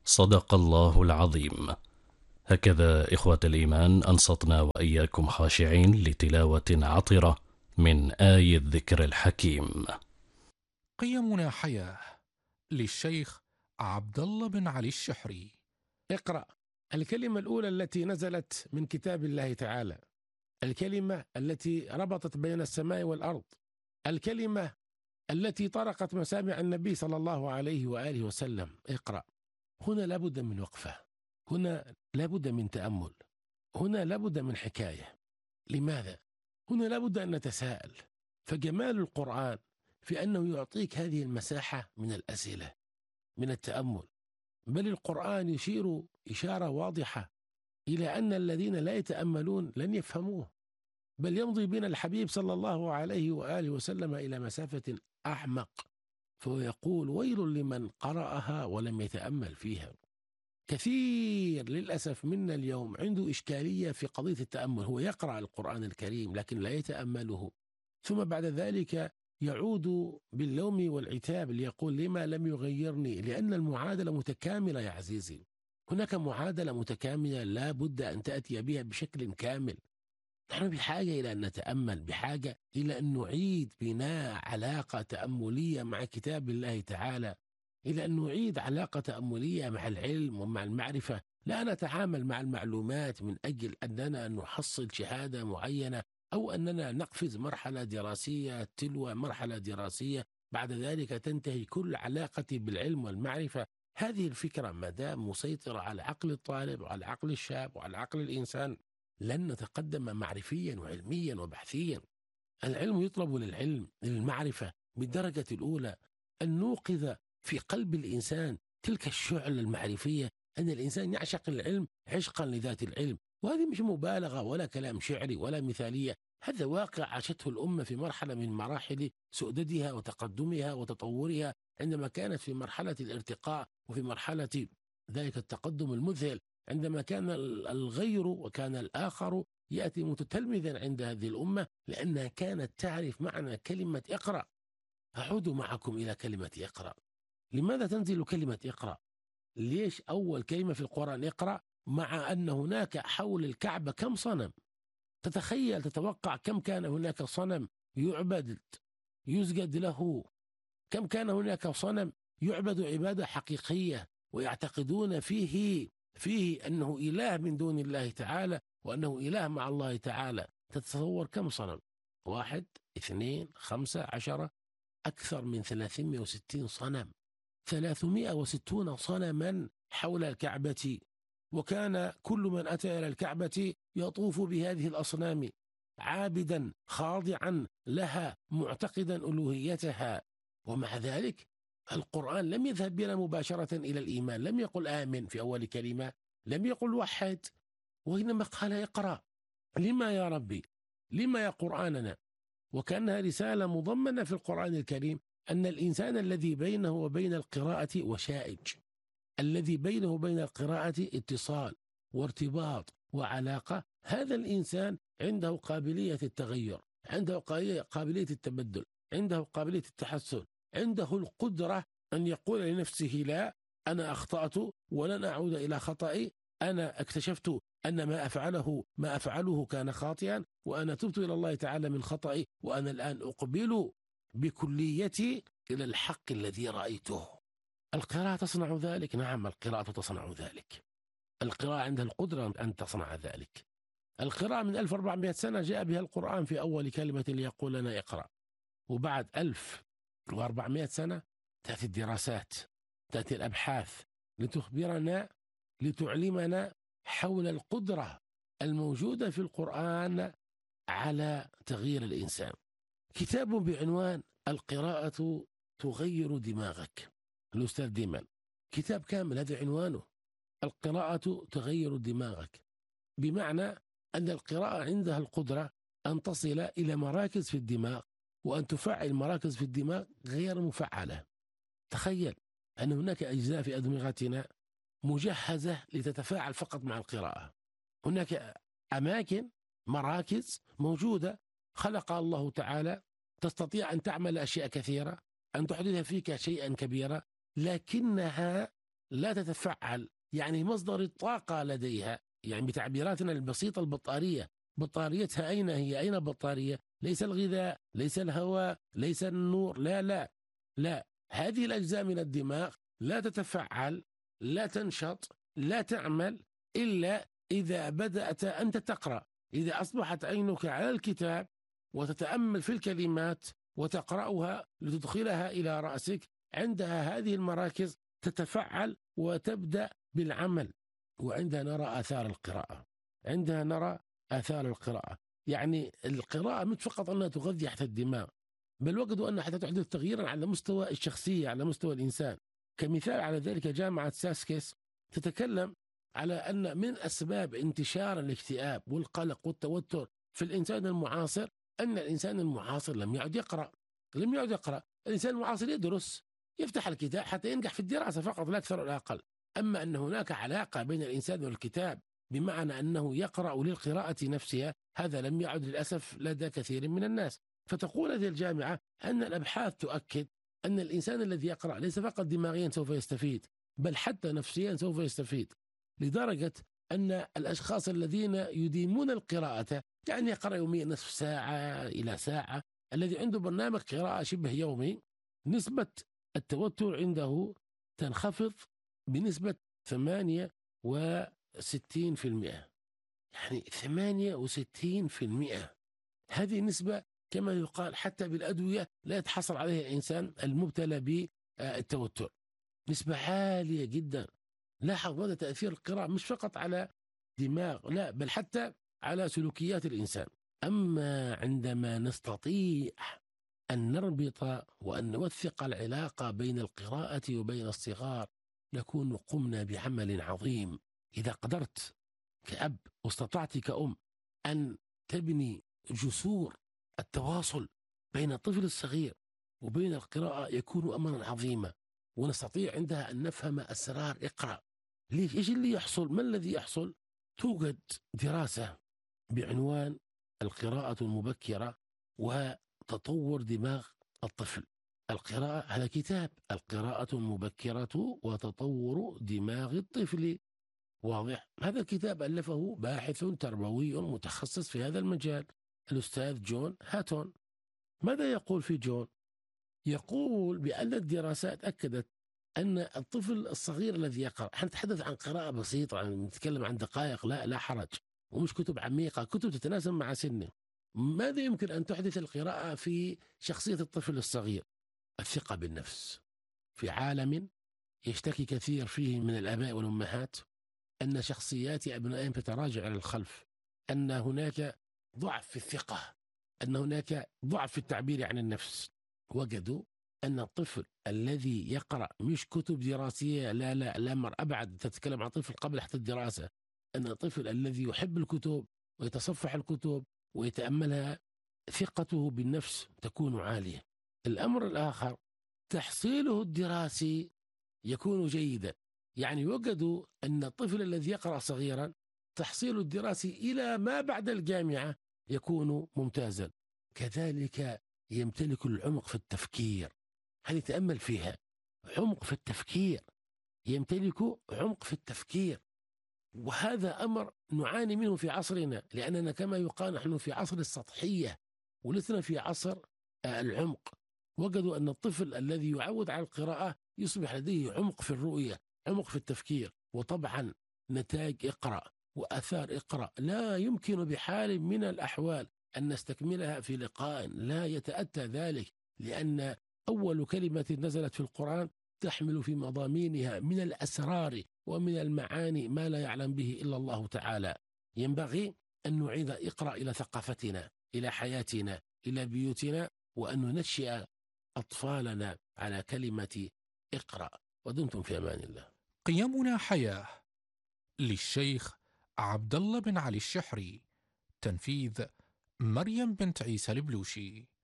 صدق الله العظيم. هكذا إخوة الإيمان أنصتنا وإياكم خاشعين لتلاوة عطرة من آي الذكر الحكيم. قيمنا حياة للشيخ عبد الله بن علي الشحري. اقرأ. الكلمة الأولى التي نزلت من كتاب الله تعالى، الكلمة التي ربطت بين السماء والأرض، الكلمة التي طرقت مسامع النبي صلى الله عليه وآله وسلم. اقرأ. هنا لابد من وقفة، هنا لابد من تأمل، هنا لابد من حكاية. لماذا؟ هنا لابد أن نتساءل. فجمال القرآن في أنه يعطيك هذه المساحة من الأسئلة، من التأمل. بل القرآن يشير إشارة واضحة إلى أن الذين لا يتأملون لن يفهموه، بل يمضي بنا الحبيب صلى الله عليه وآله وسلم إلى مسافة أعمق، فهو يقول: ويل لمن قرأها ولم يتأمل فيها. كثير للأسف منا اليوم عنده إشكالية في قضية التأمل. هو يقرأ القرآن الكريم لكن لا يتأمله، ثم بعد ذلك يعود باللوم والعتاب ليقول: لما لم يغيرني؟ لأن المعادلة متكاملة يا عزيزي. هناك معادلة متكاملة لا بد أن تأتي بها بشكل كامل. نحن بحاجة إلى أن نتأمل، بحاجة إلى أن نعيد بناء علاقة تأملية مع كتاب الله تعالى، إلى أن نعيد علاقة تأملية مع العلم ومع المعرفة. لا نتعامل مع المعلومات من أجل أننا نحصل شهادة معينة، أو أننا نقفز مرحلة دراسية تلو مرحلة دراسية، بعد ذلك تنتهي كل علاقتي بالعلم والمعرفة. هذه الفكرة ما دام مسيطرة على عقل الطالب وعلى عقل الشاب وعلى عقل الإنسان، لن نتقدم معرفيا وعلميا وبحثيا. العلم يطلب للعلم، للمعرفة بالدرجة الأولى، أن نوقظ في قلب الإنسان تلك الشعلة المعرفية، أن الإنسان يعشق العلم عشقا لذات العلم. وهذه مش مبالغة ولا كلام شعري ولا مثالية، هذا واقع عاشته الأمة في مرحلة من مراحل سؤددها وتقدمها وتطورها، عندما كانت في مرحلة الارتقاء وفي مرحلة ذلك التقدم المذهل، عندما كان الغير وكان الآخر يأتي متتلمذا عند هذه الأمة، لأنها كانت تعرف معنى كلمة اقرأ. أعود معكم إلى كلمة اقرأ. لماذا تنزل كلمة اقرأ؟ ليش أول كلمة في القرآن اقرأ، مع أن هناك حول الكعبة كم صنم؟ تتخيل، تتوقع كم كان هناك صنم يعبد يسجد له؟ كم كان هناك صنم يعبد عبادة حقيقية ويعتقدون فيه أنه إله من دون الله تعالى وأنه إله مع الله تعالى؟ تتصور كم صنم؟ 1 2 5 10، أكثر من 360 صنم، 360 صنما حول الكعبة. وكان كل من أتى إلى الكعبة يطوف بهذه الأصنام عابدا خاضعا لها معتقدا ألوهيتها. ومع ذلك القرآن لم يذهب بنا مباشرة إلى الإيمان، لم يقل آمن في أول كلمة، لم يقل وحد، وإنما قال اقرأ. لما يا ربي؟ لما يا قرآننا؟ وكأنها رسالة مضمنة في القرآن الكريم أن الإنسان الذي بينه وبين القراءة وشائج، الذي بينه وبين القراءة اتصال وارتباط وعلاقة، هذا الإنسان عنده قابلية التغير، عنده قابلية التبدل، عنده قابلية التحسن، عنده القدرة أن يقول لنفسه: لا، أنا أخطأت ولن أعود إلى خطئي، أنا اكتشفت أن ما أفعله كان خاطئا، وأنا تبت إلى الله تعالى من خطئي، وأنا الآن أقبل بكليتي إلى الحق الذي رأيته. القراءة تصنع ذلك؟ نعم، القراءة تصنع ذلك. القراءة عندها القدرة أن تصنع ذلك. القراءة من 1400 سنة جاء بها القرآن في أول كلمة ليقول لنا اقرأ، وبعد 1400 سنة تأتي الدراسات، تأتي الأبحاث لتخبرنا، لتعلمنا حول القدرة الموجودة في القرآن على تغيير الإنسان. كتاب بعنوان القراءة تغير دماغك، الأستاذ ديمان، كتاب كامل هذا عنوانه، القراءة تغير دماغك، بمعنى أن القراءة عندها القدرة أن تصل إلى مراكز في الدماغ وأن تفعل مراكز في الدماغ غير مفعلة. تخيل أن هناك أجزاء في أدمغتنا مجهزة لتتفاعل فقط مع القراءة. هناك أماكن، مراكز موجودة خلقها الله تعالى، تستطيع أن تعمل أشياء كثيرة، أن تحدث فيك شيئا كبيرا، لكنها لا تتفعل، يعني مصدر الطاقة لديها، يعني بتعبيراتنا البسيطة البطارية، بطاريتها أين هي؟ أين البطارية؟ ليس الغذاء، ليس الهواء، ليس النور، لا لا لا، هذه الأجزاء من الدماغ لا تتفعل، لا تنشط، لا تعمل إلا إذا بدأت أنت تقرأ. إذا أصبحت عينك على الكتاب وتتأمل في الكلمات وتقرأها لتدخلها إلى رأسك، عندها هذه المراكز تتفعل وتبدأ بالعمل. وعندها نرى آثار القراءة، عندها نرى آثار القراءة. يعني القراءة مش فقط أنها تغذي حتى الدماغ، بل وجدوا أنها حتى تحدث تغييرا على مستوى الشخصية، على مستوى الإنسان. كمثال على ذلك جامعة ساسكيس تتكلم على أن من أسباب انتشار الاكتئاب والقلق والتوتر في الإنسان المعاصر أن الإنسان المعاصر لم يعد يقرأ. لم يعد يقرأ. الإنسان المعاصر يدرس، يفتح الكتاب حتى ينجح في الدراسة فقط، لا أكثر ولا أقل. أما أن هناك علاقة بين الإنسان والكتاب بمعنى أنه يقرأ للقراءة نفسها، هذا لم يعد للأسف لدى كثير من الناس. فتقول هذه الجامعة أن الأبحاث تؤكد أن الإنسان الذي يقرأ ليس فقط دماغيا سوف يستفيد، بل حتى نفسيا سوف يستفيد، لدرجة أن الأشخاص الذين يديمون القراءة، يعني يقرأ يوميا نصف ساعة إلى ساعة، الذي عنده برنامج قراءة شبه يومي، نسبة التوتر عنده تنخفض بنسبة 68%. يعني 68%. هذه نسبة كما يقال حتى بالأدوية لا يتحصل عليها الإنسان المبتلى بالتوتر، نسبة عالية جدا. لاحظ مدى تأثير القراءة مش فقط على دماغ، لا، بل حتى على سلوكيات الإنسان. أما عندما نستطيع أن نربط وأن نوثق العلاقة بين القراءة وبين الصغار، نكون قمنا بعمل عظيم. إذا قدرت كأب واستطعت كأم أن تبني جسور التواصل بين الطفل الصغير وبين القراءة، يكون أمرا عظيما، ونستطيع عندها أن نفهم أسرار اقرأ. ليش؟ إيش اللي يحصل؟ ما الذي يحصل؟ توجد دراسة بعنوان القراءة المبكرة وتطور دماغ الطفل. القراءة، هذا كتاب، القراءة المبكرة وتطور دماغ الطفل، واضح؟ هذا الكتاب ألفه باحث تربوي متخصص في هذا المجال، الأستاذ جون هاتون. ماذا يقول في جون؟ يقول بأن الدراسات أكدت أن الطفل الصغير الذي يقرأ، نتحدث عن قراءة بسيطة، نتكلم عن دقائق، لا حرج، ومش كتب عميقة، كتب تتناسب مع سنه. ماذا يمكن أن تحدث القراءة في شخصية الطفل الصغير؟ الثقة بالنفس. في عالم يشتكي كثير فيه من الآباء والأمهات أن شخصيات أبنائهم تتراجع إلى الخلف، أن هناك ضعف في الثقة، أن هناك ضعف في التعبير عن النفس، وجدوا أن الطفل الذي يقرأ مش كتب دراسية، لا مر أبعد، تتكلم عن طفل قبل حتى الدراسة، أن الطفل الذي يحب الكتب ويتصفح الكتب ويتأملها، ثقته بالنفس تكون عالية. الأمر الآخر، تحصيله الدراسي يكون جيدا. يعني وجدوا أن الطفل الذي يقرأ صغيرا تحصيله الدراسي إلى ما بعد الجامعة يكون ممتازا. كذلك يمتلك العمق في التفكير، هذه تأمل فيها، عمق في التفكير، يمتلك عمق في التفكير. وهذا أمر نعاني منه في عصرنا، لأننا كما يقال نحن في عصر السطحية ولسنا في عصر العمق. وجدوا أن الطفل الذي يعود على القراءة يصبح لديه عمق في الرؤية، عمق في التفكير. وطبعا نتائج اقرأ وأثار اقرأ لا يمكن بحال من الأحوال أن نستكملها في لقاء، لا يتأتى ذلك، لأن أول كلمة نزلت في القرآن تحمل في مضامينها من الأسرار ومن المعاني ما لا يعلم به إلا الله تعالى. ينبغي أن نعيد اقرأ إلى ثقافتنا، إلى حياتنا، إلى بيوتنا، وأن ننشئ أطفالنا على كلمة اقرأ. ودمتم في أمان الله. قيمنا حياة، للشيخ عبد الله بن علي الشحري، تنفيذ مريم بنت عيسى البلوشي.